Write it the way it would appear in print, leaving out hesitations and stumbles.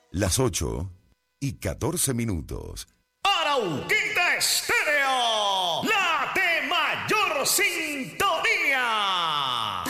Las 8:14. Arauquita Estéreo, la de mayor sintonía.